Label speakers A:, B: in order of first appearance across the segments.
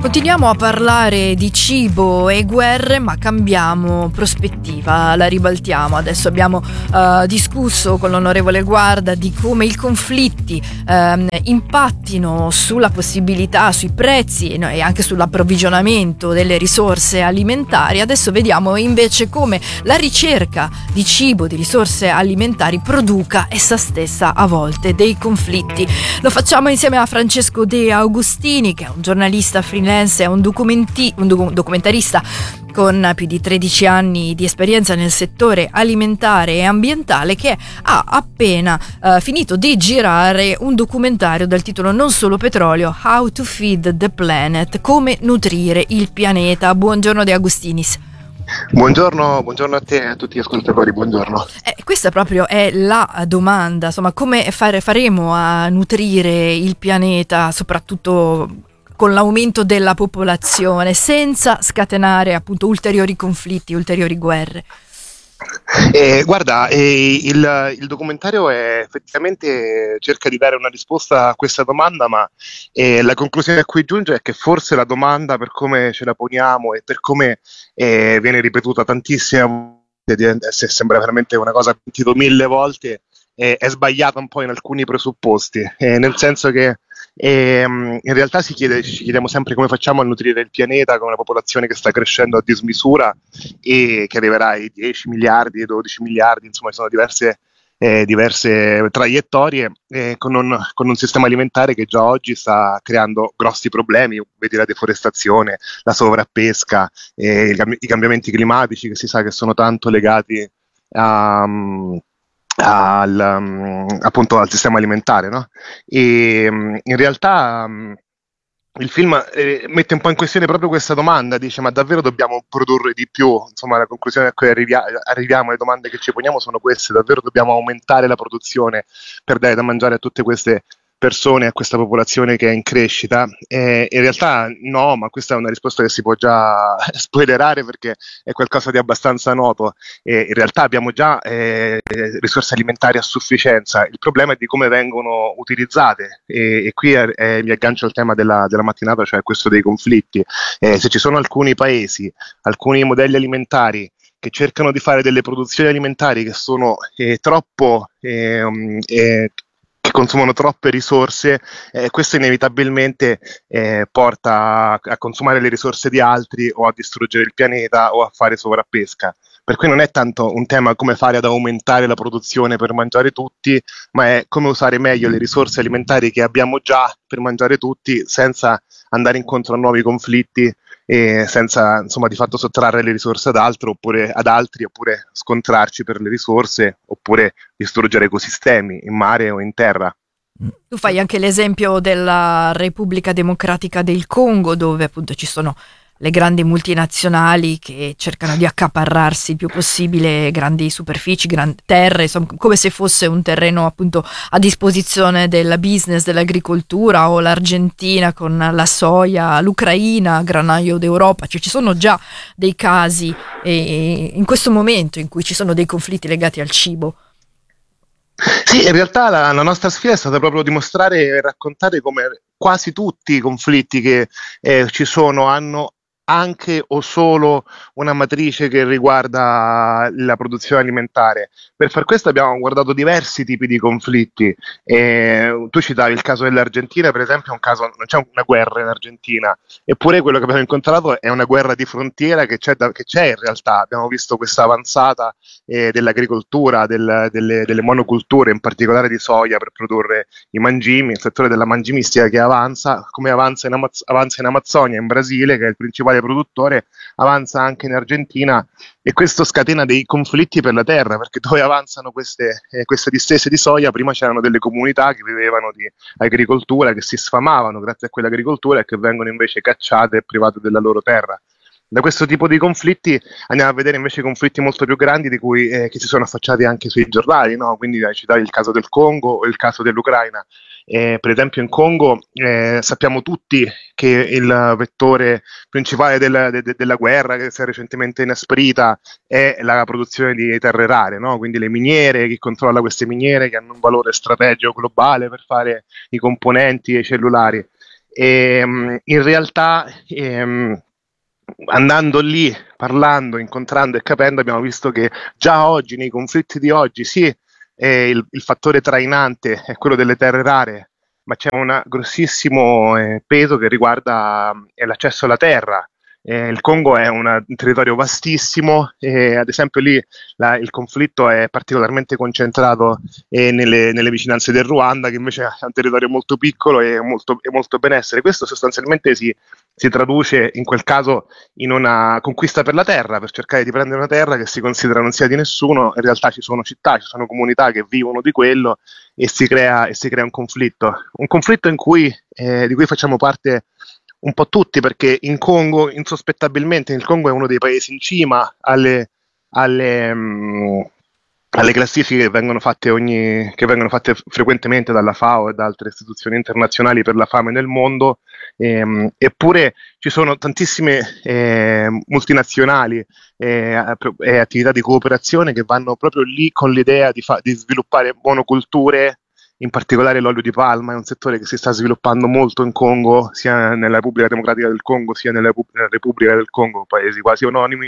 A: Continuiamo a parlare di cibo e guerre, ma cambiamo prospettiva, la ribaltiamo. Adesso abbiamo discusso con l'onorevole Guarda di come i conflitti impattino sulla possibilità, sui prezzi e anche sull'approvvigionamento delle risorse alimentari. Adesso vediamo invece come la ricerca di cibo, di risorse alimentari, produca essa stessa a volte dei conflitti. Lo facciamo insieme a Francesco De Agustini, che è un giornalista freelance, è un documentarista con più di 13 anni di esperienza nel settore alimentare e ambientale, che ha appena finito di girare un documentario dal titolo Non solo petrolio, How to Feed the Planet, come nutrire il pianeta. Buongiorno De Agustinis.
B: Buongiorno a te e a tutti gli ascoltatori, buongiorno.
A: Questa proprio è la domanda, insomma, come faremo a nutrire il pianeta, soprattutto con l'aumento della popolazione, senza scatenare appunto ulteriori conflitti, ulteriori guerre?
B: Guarda, il documentario effettivamente cerca di dare una risposta a questa domanda, ma la conclusione a cui giunge è che forse la domanda, per come ce la poniamo e per come viene ripetuta tantissime volte, sembra veramente una cosa sentito 1000 volte, è sbagliata un po' in alcuni presupposti, nel senso che in realtà ci chiediamo sempre come facciamo a nutrire il pianeta con una popolazione che sta crescendo a dismisura e che arriverà ai 10 miliardi, ai 12 miliardi, insomma ci sono diverse traiettorie, con un sistema alimentare che già oggi sta creando grossi problemi. Vedi la deforestazione, la sovrappesca, i cambiamenti climatici, che si sa che sono tanto legati appunto al sistema alimentare, no? E in realtà il film mette un po' in questione proprio questa domanda, dice: ma davvero dobbiamo produrre di più? Insomma, la conclusione a cui arriviamo, le domande che ci poniamo sono queste: davvero dobbiamo aumentare la produzione per dare da mangiare a tutte queste persone, a questa popolazione che è in crescita? In realtà no, ma questa è una risposta che si può già spoilerare, perché è qualcosa di abbastanza noto. In realtà abbiamo già risorse alimentari a sufficienza, il problema è di come vengono utilizzate, e qui mi aggancio al tema della mattinata, cioè questo dei conflitti. Se ci sono alcuni paesi, alcuni modelli alimentari che cercano di fare delle produzioni alimentari che sono troppo che consumano troppe risorse, questo inevitabilmente porta a consumare le risorse di altri, o a distruggere il pianeta, o a fare sovrappesca. Per cui non è tanto un tema come fare ad aumentare la produzione per mangiare tutti, ma è come usare meglio le risorse alimentari che abbiamo già per mangiare tutti, senza andare incontro a nuovi conflitti e senza, insomma, di fatto sottrarre le risorse ad altri, oppure scontrarci per le risorse, oppure distruggere ecosistemi in mare o in terra.
A: Tu fai anche l'esempio della Repubblica Democratica del Congo, dove appunto ci sono le grandi multinazionali che cercano di accaparrarsi il più possibile grandi superfici, grandi terre, insomma, come se fosse un terreno appunto a disposizione del business dell'agricoltura, o l'Argentina con la soia, l'Ucraina, granaio d'Europa. Cioè, ci sono già dei casi in questo momento in cui ci sono dei conflitti legati al cibo.
B: Sì, in realtà la nostra sfida è stata proprio dimostrare e raccontare come quasi tutti i conflitti che ci sono hanno anche o solo una matrice che riguarda la produzione alimentare. Per far questo abbiamo guardato diversi tipi di conflitti. Tu citavi il caso dell'Argentina, per esempio. È un caso, non c'è una guerra in Argentina, eppure quello che abbiamo incontrato è una guerra di frontiera che c'è in realtà. Abbiamo visto questa avanzata dell'agricoltura, delle monoculture, in particolare di soia, per produrre i mangimi, il settore della mangimistica che avanza, come avanza in Amazzonia, in Brasile, che è il principale produttore, avanza anche in Argentina, e questo scatena dei conflitti per la terra, perché dove avanzano queste distese di soia, prima c'erano delle comunità che vivevano di agricoltura, che si sfamavano grazie a quell'agricoltura, e che vengono invece cacciate e private della loro terra. Da questo tipo di conflitti andiamo a vedere invece conflitti molto più grandi, di cui che si sono affacciati anche sui giornali, no? Quindi citavi il caso del Congo o il caso dell'Ucraina. Per esempio in Congo sappiamo tutti che il vettore principale della guerra, che si è recentemente inasprita, è la produzione di terre rare, no? Quindi le miniere, chi controlla queste miniere, che hanno un valore strategico globale per fare i componenti e i cellulari. In realtà andando lì, parlando, incontrando e capendo, abbiamo visto che già oggi, nei conflitti di oggi, sì, il fattore trainante è quello delle terre rare, ma c'è un grossissimo peso che riguarda l'accesso alla terra. Il Congo è un territorio vastissimo e ad esempio lì il conflitto è particolarmente concentrato nelle vicinanze del Ruanda, che invece è un territorio molto piccolo e molto benessere. Questo sostanzialmente si traduce in quel caso in una conquista per la terra, per cercare di prendere una terra che si considera non sia di nessuno. In realtà ci sono città, ci sono comunità che vivono di quello e si crea un conflitto di cui facciamo parte un po' tutti, perché in Congo, insospettabilmente, il Congo è uno dei paesi in cima alle classifiche che vengono fatte frequentemente dalla FAO e da altre istituzioni internazionali per la fame nel mondo, eppure ci sono tantissime multinazionali e attività di cooperazione che vanno proprio lì con l'idea di sviluppare monoculture. In particolare l'olio di palma è un settore che si sta sviluppando molto in Congo, sia nella Repubblica Democratica del Congo sia nella Repubblica del Congo, paesi quasi anonimi,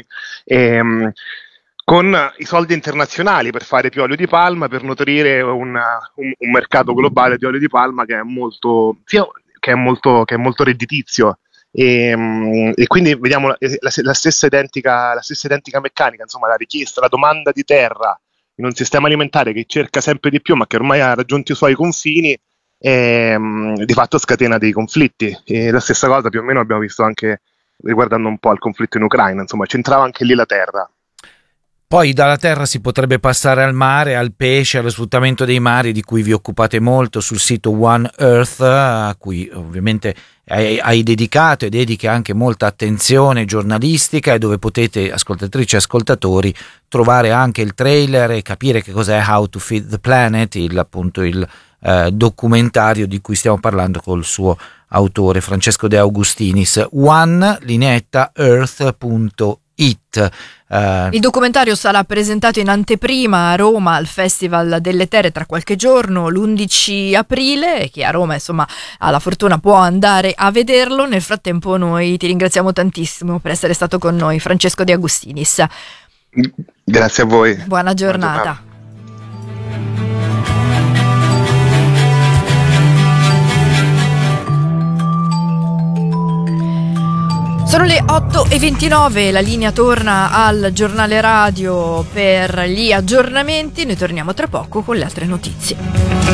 B: con i soldi internazionali per fare più olio di palma, per nutrire un mercato globale di olio di palma che è molto redditizio. E quindi vediamo la stessa identica meccanica, insomma, la richiesta, la domanda di terra in un sistema alimentare che cerca sempre di più, ma che ormai ha raggiunto i suoi confini, di fatto scatena dei conflitti. E la stessa cosa più o meno abbiamo visto anche riguardando un po' il conflitto in Ucraina, insomma, c'entrava anche lì la terra.
C: Poi dalla terra si potrebbe passare al mare, al pesce, allo sfruttamento dei mari, di cui vi occupate molto sul sito One Earth, a cui ovviamente hai dedicato e dedichi anche molta attenzione giornalistica, e dove potete, ascoltatrici e ascoltatori, trovare anche il trailer e capire che cos'è How to Feed the Planet, il documentario di cui stiamo parlando col suo autore Francesco De Augustinis. Earth.it.
A: Il documentario sarà presentato in anteprima a Roma al Festival delle Terre tra qualche giorno, l'11 aprile, e chi a Roma insomma ha la fortuna può andare a vederlo. Nel frattempo noi ti ringraziamo tantissimo per essere stato con noi, Francesco De Augustinis.
B: Grazie a voi.
A: Buona giornata. Sono le 8:29, la linea torna al giornale radio per gli aggiornamenti. Noi torniamo tra poco con le altre notizie.